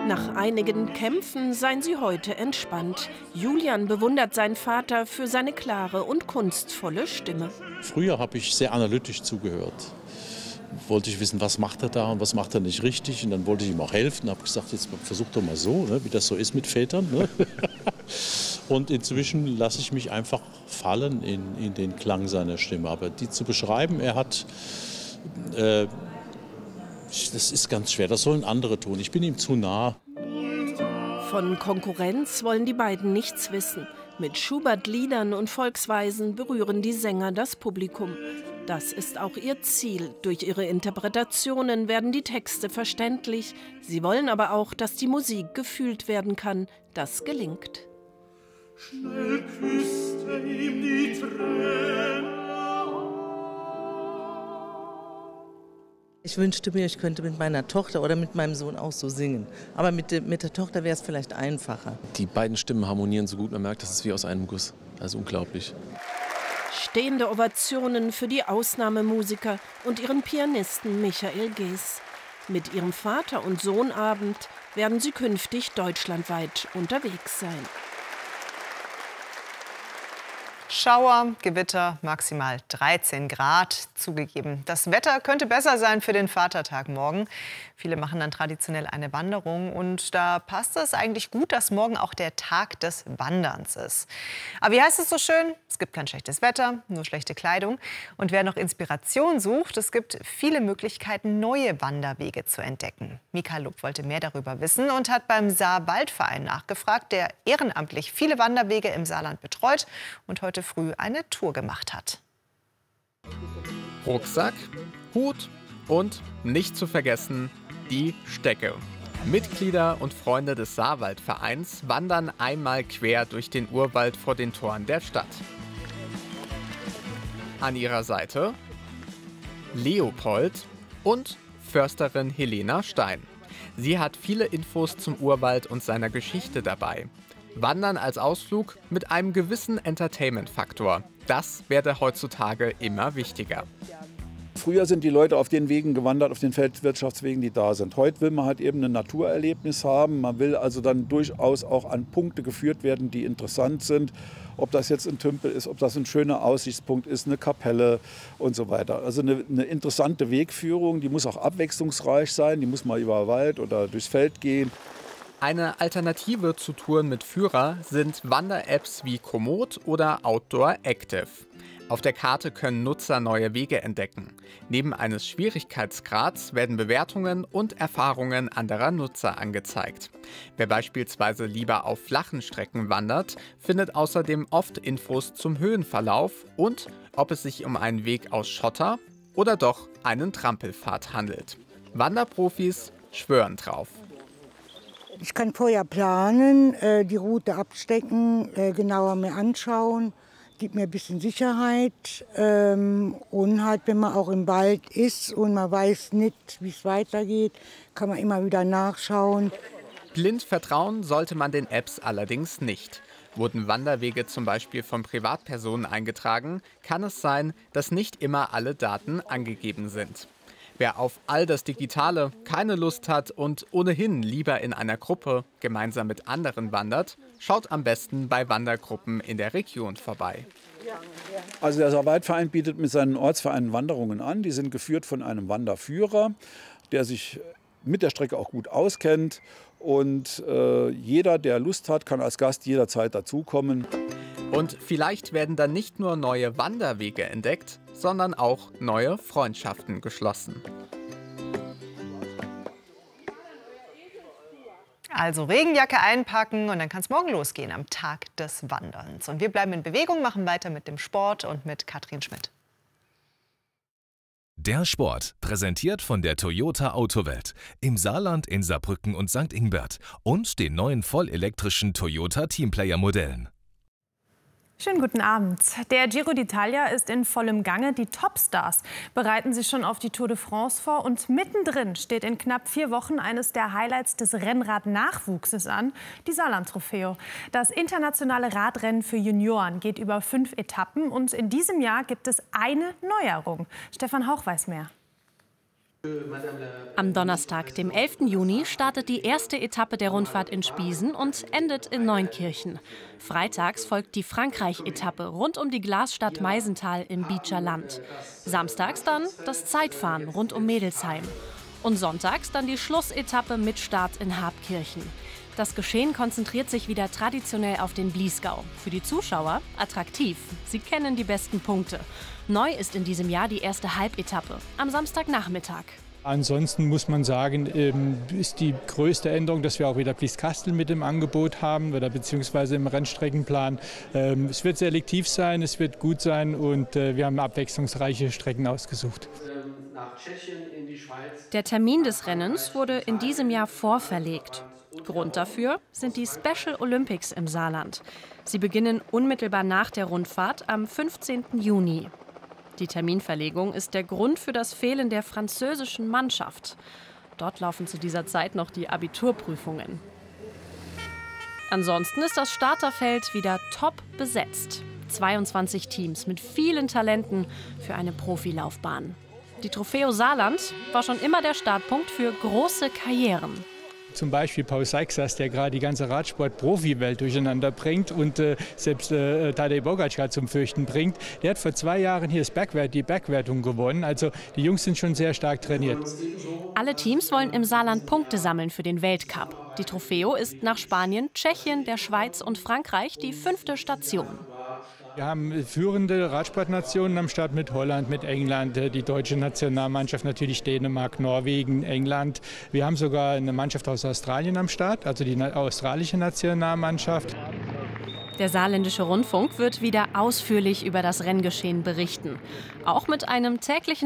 Nach einigen Kämpfen seien sie heute entspannt. Julian bewundert seinen Vater für seine klare und kunstvolle Stimme. Früher habe ich sehr analytisch zugehört. Wollte ich wissen, was macht er da und was macht er nicht richtig. Und dann wollte ich ihm auch helfen. Habe gesagt, jetzt versuch doch mal so, ne, wie das so ist mit Vätern. Ne? Und inzwischen lasse ich mich einfach fallen in den Klang seiner Stimme. Aber die zu beschreiben, das ist ganz schwer. Das sollen andere tun. Ich bin ihm zu nah. Von Konkurrenz wollen die beiden nichts wissen. Mit Schubert-Liedern und Volksweisen berühren die Sänger das Publikum. Das ist auch ihr Ziel. Durch ihre Interpretationen werden die Texte verständlich. Sie wollen aber auch, dass die Musik gefühlt werden kann. Das gelingt. Schnell küsste ihm die Tränen. Ich wünschte mir, ich könnte mit meiner Tochter oder mit meinem Sohn auch so singen. Aber mit der Tochter wäre es vielleicht einfacher. Die beiden Stimmen harmonieren so gut, man merkt, das ist wie aus einem Guss. Das ist unglaublich. Stehende Ovationen für die Ausnahmemusiker und ihren Pianisten Michael Gees. Mit ihrem Vater- und Sohnabend werden sie künftig deutschlandweit unterwegs sein. Schauer, Gewitter, maximal 13 Grad. Zugegeben, das Wetter könnte besser sein für den Vatertag morgen. Viele machen dann traditionell eine Wanderung und da passt es eigentlich gut, dass morgen auch der Tag des Wanderns ist. Aber wie heißt es so schön? Es gibt kein schlechtes Wetter, nur schlechte Kleidung. Und wer noch Inspiration sucht, es gibt viele Möglichkeiten, neue Wanderwege zu entdecken. Mikael Lupp wollte mehr darüber wissen und hat beim Saar-Waldverein nachgefragt, der ehrenamtlich viele Wanderwege im Saarland betreut und heute früh eine Tour gemacht hat. Rucksack, Hut und nicht zu vergessen die Stecke. Mitglieder und Freunde des Saarwaldvereins wandern einmal quer durch den Urwald vor den Toren der Stadt. An ihrer Seite Leopold und Försterin Helena Stein. Sie hat viele Infos zum Urwald und seiner Geschichte dabei. Wandern als Ausflug mit einem gewissen Entertainment-Faktor. Das werde heutzutage immer wichtiger. Früher sind die Leute auf den Wegen gewandert, auf den Feldwirtschaftswegen, die da sind. Heute will man halt eben ein Naturerlebnis haben. Man will also dann durchaus auch an Punkte geführt werden, die interessant sind. Ob das jetzt ein Tümpel ist, ob das ein schöner Aussichtspunkt ist, eine Kapelle und so weiter. Also eine interessante Wegführung, die muss auch abwechslungsreich sein. Die muss mal über Wald oder durchs Feld gehen. Eine Alternative zu Touren mit Führer sind Wander-Apps wie Komoot oder Outdoor Active. Auf der Karte können Nutzer neue Wege entdecken. Neben eines Schwierigkeitsgrads werden Bewertungen und Erfahrungen anderer Nutzer angezeigt. Wer beispielsweise lieber auf flachen Strecken wandert, findet außerdem oft Infos zum Höhenverlauf und ob es sich um einen Weg aus Schotter oder doch einen Trampelpfad handelt. Wanderprofis schwören drauf. Ich kann vorher planen, die Route abstecken, genauer mir anschauen, gibt mir ein bisschen Sicherheit. Und halt, wenn man auch im Wald ist und man weiß nicht, wie es weitergeht, kann man immer wieder nachschauen. Blind vertrauen sollte man den Apps allerdings nicht. Wurden Wanderwege zum Beispiel von Privatpersonen eingetragen, kann es sein, dass nicht immer alle Daten angegeben sind. Wer auf all das Digitale keine Lust hat und ohnehin lieber in einer Gruppe gemeinsam mit anderen wandert, schaut am besten bei Wandergruppen in der Region vorbei. Also der Saar-Waldverein bietet mit seinen Ortsvereinen Wanderungen an. Die sind geführt von einem Wanderführer, der sich mit der Strecke auch gut auskennt. Und jeder, der Lust hat, kann als Gast jederzeit dazukommen. Und vielleicht werden dann nicht nur neue Wanderwege entdeckt, sondern auch neue Freundschaften geschlossen. Also Regenjacke einpacken und dann kann es morgen losgehen am Tag des Wanderns. Und wir bleiben in Bewegung, machen weiter mit dem Sport und mit Katrin Schmidt. Der Sport, präsentiert von der Toyota Autowelt. Im Saarland, in Saarbrücken und St. Ingbert. Und den neuen vollelektrischen Toyota Teamplayer-Modellen. Schönen guten Abend. Der Giro d'Italia ist in vollem Gange. Die Topstars bereiten sich schon auf die Tour de France vor. Und mittendrin steht in knapp 4 Wochen eines der Highlights des Rennrad-Nachwuchses an, die Saarland-Trofeo. Das internationale Radrennen für Junioren geht über 5 Etappen. Und in diesem Jahr gibt es eine Neuerung. Stefan Hauch weiß mehr. Am Donnerstag, dem 11. Juni, startet die erste Etappe der Rundfahrt in Spiesen und endet in Neunkirchen. Freitags folgt die Frankreich-Etappe rund um die Glasstadt Meisenthal im Beecher Land. Samstags dann das Zeitfahren rund um Mädelsheim. Und sonntags dann die Schlussetappe mit Start in Habkirchen. Das Geschehen konzentriert sich wieder traditionell auf den Bliesgau. Für die Zuschauer attraktiv. Sie kennen die besten Punkte. Neu ist in diesem Jahr die erste Halbetappe am Samstagnachmittag. Ansonsten muss man sagen, ist die größte Änderung, dass wir auch wieder Blieskastel mit im Angebot haben oder beziehungsweise im Rennstreckenplan. Es wird selektiv sein, es wird gut sein und wir haben abwechslungsreiche Strecken ausgesucht. Der Termin des Rennens wurde in diesem Jahr vorverlegt. Grund dafür sind die Special Olympics im Saarland. Sie beginnen unmittelbar nach der Rundfahrt am 15. Juni. Die Terminverlegung ist der Grund für das Fehlen der französischen Mannschaft. Dort laufen zu dieser Zeit noch die Abiturprüfungen. Ansonsten ist das Starterfeld wieder top besetzt. 22 Teams mit vielen Talenten für eine Profilaufbahn. Die Trofeo Saarland war schon immer der Startpunkt für große Karrieren. Zum Beispiel Paul Seixas, der gerade die ganze Radsport-Profi-Welt durcheinander bringt und selbst Tadej Pogačar zum Fürchten bringt. Der hat vor 2 Jahren hier die Bergwertung gewonnen. Also die Jungs sind schon sehr stark trainiert. Alle Teams wollen im Saarland Punkte sammeln für den Weltcup. Die Trofeo ist nach Spanien, Tschechien, der Schweiz und Frankreich die 5. Station. Wir haben führende Radsportnationen am Start mit Holland, mit England, die deutsche Nationalmannschaft, natürlich Dänemark, Norwegen, England. Wir haben sogar eine Mannschaft aus Australien am Start, also die australische Nationalmannschaft. Der Saarländische Rundfunk wird wieder ausführlich über das Renngeschehen berichten. Auch mit einem täglichen